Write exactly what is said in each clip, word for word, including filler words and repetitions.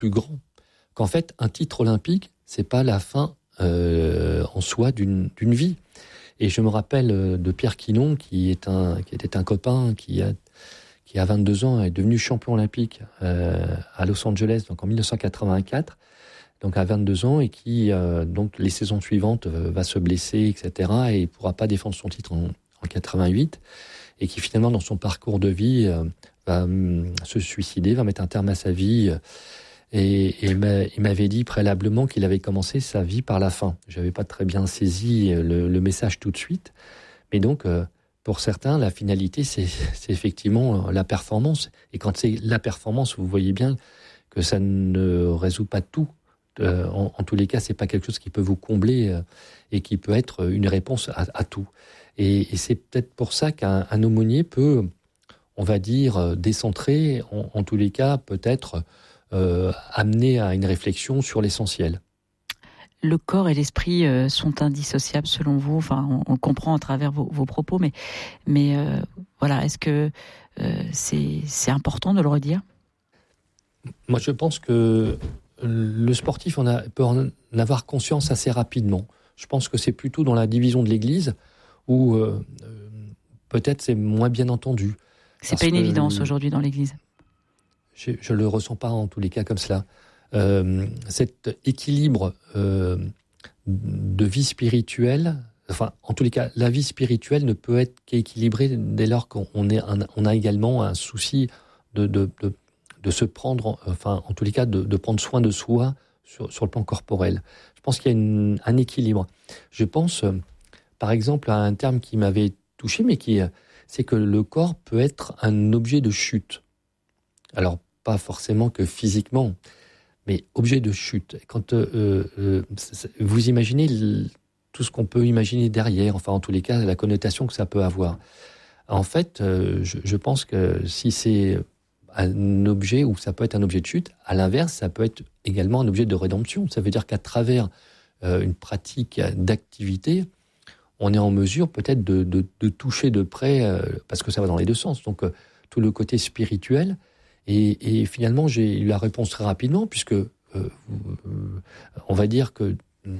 plus grand. Qu'en fait, un titre olympique, c'est pas la fin euh, en soi d'une, d'une vie. Et je me rappelle de Pierre Quinon, qui est un, qui était un copain, qui a, qui à vingt-deux ans est devenu champion olympique euh, à Los Angeles, donc en dix-neuf cent quatre-vingt-quatre, donc à vingt-deux ans, et qui, euh, donc les saisons suivantes, euh, va se blesser, et cetera, et il pourra pas défendre son titre en, en quatre-vingt-huit, et qui finalement, dans son parcours de vie, euh, va euh, se suicider, va mettre un terme à sa vie. Euh, Et, et il m'avait dit préalablement qu'il avait commencé sa vie par la fin. Je n'avais pas très bien saisi le, le message tout de suite. Mais donc, euh, pour certains, la finalité, c'est, c'est effectivement la performance. Et quand c'est la performance, vous voyez bien que ça ne résout pas tout. Euh, en, en tous les cas, c'est pas quelque chose qui peut vous combler euh, et qui peut être une réponse à, à tout. Et, et c'est peut-être pour ça qu'un un aumônier peut, on va dire, décentrer, en, en tous les cas, peut-être... Euh, amener à une réflexion sur l'essentiel. Le corps et l'esprit euh, sont indissociables selon vous. Enfin, on, on le comprend à travers vos, vos propos, mais, mais euh, voilà, est-ce que euh, c'est, c'est important de le redire ? Moi, je pense que le sportif en a, peut en avoir conscience assez rapidement. Je pense que c'est plutôt dans la division de l'Église où euh, peut-être c'est moins bien entendu. C'est pas une évidence aujourd'hui dans l'Église. Je ne le ressens pas en tous les cas comme cela. Euh, cet équilibre euh, de vie spirituelle, enfin, en tous les cas, la vie spirituelle ne peut être qu'équilibrée dès lors qu'on est un, on a également un souci de, de, de, de se prendre, enfin, en tous les cas, de, de prendre soin de soi sur, sur le plan corporel. Je pense qu'il y a une, un équilibre. Je pense, euh, par exemple, à un terme qui m'avait touché, mais qui, c'est que le corps peut être un objet de chute. Alors, pas forcément que physiquement, mais objet de chute. Quand euh, euh, vous imaginez l- tout ce qu'on peut imaginer derrière, enfin en tous les cas la connotation que ça peut avoir. En fait, euh, je, je pense que si c'est un objet ou ça peut être un objet de chute, à l'inverse, ça peut être également un objet de rédemption. Ça veut dire qu'à travers euh, une pratique d'activité, on est en mesure peut-être de, de, de toucher de près, euh, parce que ça va dans les deux sens. Donc euh, tout le côté spirituel. Et, et finalement, j'ai eu la réponse très rapidement, puisque euh, euh, on va dire que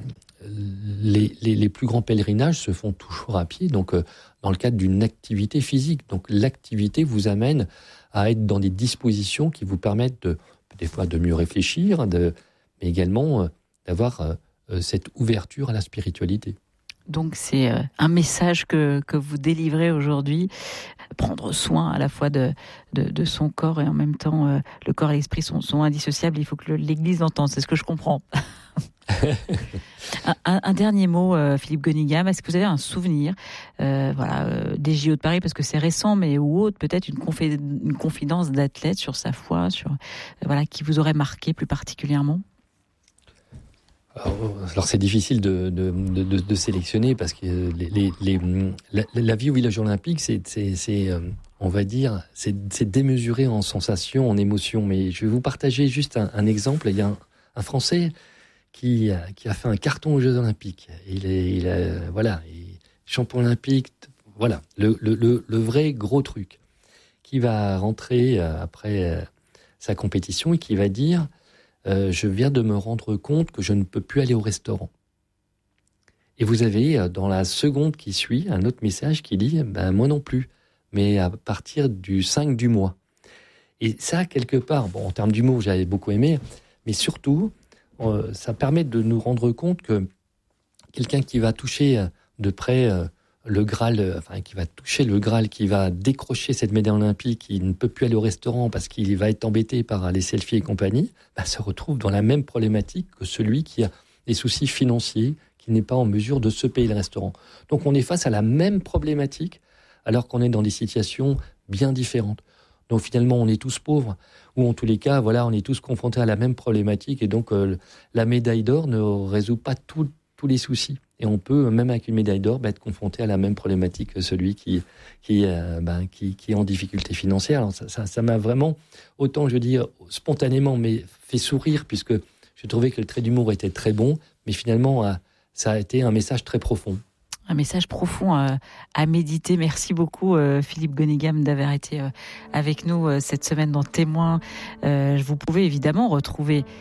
les, les, les plus grands pèlerinages se font toujours à pied, donc euh, dans le cadre d'une activité physique. Donc l'activité vous amène à être dans des dispositions qui vous permettent de, des fois de mieux réfléchir, de, mais également euh, d'avoir euh, cette ouverture à la spiritualité. Donc c'est euh, un message que, que vous délivrez aujourd'hui, prendre soin à la fois de, de, de son corps et en même temps euh, le corps et l'esprit sont, sont indissociables, il faut que le, l'Église l'entende, c'est ce que je comprends. un, un, un dernier mot, euh, Philippe Gonigam, est-ce que vous avez un souvenir euh, voilà, euh, des J O de Paris, parce que c'est récent, mais ou autre, peut-être une, confé- une confidence d'athlète sur sa foi, sur, euh, voilà, qui vous aurait marqué plus particulièrement ? Alors, alors c'est difficile de, de, de, de, de sélectionner parce que les, les, les, la, la vie au village olympique, c'est, c'est, c'est on va dire, c'est, c'est démesuré en sensations, en émotions. Mais je vais vous partager juste un, un exemple. Il y a un, un Français qui, qui a fait un carton aux Jeux olympiques. Il est, il a, voilà, il est champion olympique. Voilà, le, le, le, le vrai gros truc. Qui va rentrer après sa compétition et qui va dire... Euh, je viens de me rendre compte que je ne peux plus aller au restaurant. Et vous avez, dans la seconde qui suit, un autre message qui dit ben, « moi non plus, mais à partir du cinq du mois ». Et ça, quelque part, bon, en termes d'humour, j'avais beaucoup aimé, mais surtout, euh, ça permet de nous rendre compte que quelqu'un qui va toucher de près euh, le Graal, enfin, qui va toucher le Graal, qui va décrocher cette médaille olympique, qui ne peut plus aller au restaurant parce qu'il va être embêté par les selfies et compagnie, bah, se retrouve dans la même problématique que celui qui a des soucis financiers, qui n'est pas en mesure de se payer le restaurant. Donc on est face à la même problématique, alors qu'on est dans des situations bien différentes. Donc finalement, on est tous pauvres, ou en tous les cas, voilà, on est tous confrontés à la même problématique, et donc euh, la médaille d'or ne résout pas tout, tous les soucis. Et on peut, même avec une médaille d'or, bah, être confronté à la même problématique que celui qui, qui, euh, bah, qui, qui est en difficulté financière. Alors ça, ça, ça m'a vraiment, autant je veux dire, spontanément, mais fait sourire, puisque je trouvais que le trait d'humour était très bon, mais finalement, euh, ça a été un message très profond. Un message profond euh, à méditer. Merci beaucoup euh, Philippe Gonigam d'avoir été euh, avec nous euh, cette semaine dans Témoins. Euh, vous pouvez évidemment retrouver